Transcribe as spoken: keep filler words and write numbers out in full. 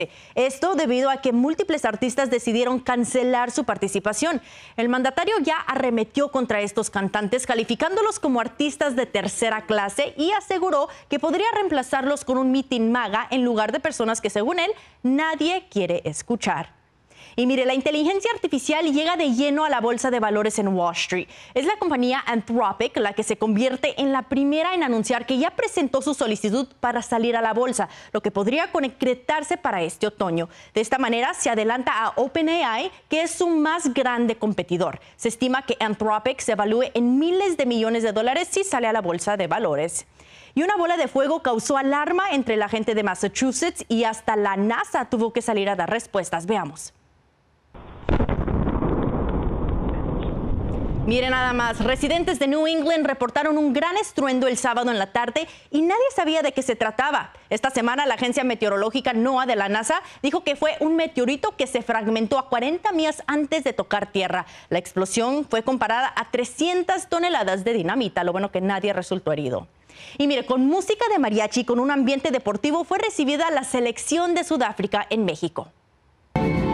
Esto debido a que múltiples artistas decidieron cancelar su participación. El mandatario ya arremetió contra estos cantantes, calificándolos como artistas de tercera clase y aseguró que podría reemplazarlos con un mitin MAGA en lugar de personas que, según él, nadie quiere escuchar. Y mire, la inteligencia artificial llega de lleno a la bolsa de valores en Wall Street. Es la compañía Anthropic la que se convierte en la primera en anunciar que ya presentó su solicitud para salir a la bolsa, lo que podría concretarse para este otoño. De esta manera se adelanta a OpenAI, que es su más grande competidor. Se estima que Anthropic se evalúe en miles de millones de dólares si sale a la bolsa de valores. Y una bola de fuego causó alarma entre la gente de Massachusetts y hasta la NASA tuvo que salir a dar respuestas. Veamos. Miren nada más, residentes de New England reportaron un gran estruendo el sábado en la tarde y nadie sabía de qué se trataba. Esta semana la agencia meteorológica NOAA de la NASA dijo que fue un meteorito que se fragmentó a cuarenta millas antes de tocar tierra. La explosión fue comparada a trescientas toneladas de dinamita, lo bueno que nadie resultó herido. Y mire, con música de mariachi y con un ambiente deportivo fue recibida la selección de Sudáfrica en México.